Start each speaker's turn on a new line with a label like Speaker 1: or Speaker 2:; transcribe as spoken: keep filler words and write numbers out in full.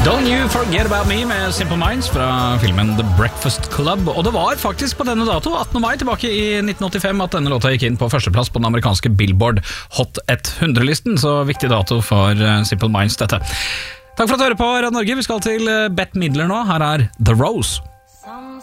Speaker 1: Don't You Forget About Me med Simple Minds fra filmen The Breakfast Club. Og det var faktisk på denne dato, attende mai tilbake i nitten åttifem, at denne låta gikk inn på førsteplass på den amerikanske Billboard Hot hundre-listen. Så viktig dato for Simple Minds dette. Takk for at du hører på Radio Norge. Vi skal til Bette Midler nå. Her er The Rose.
Speaker 2: Some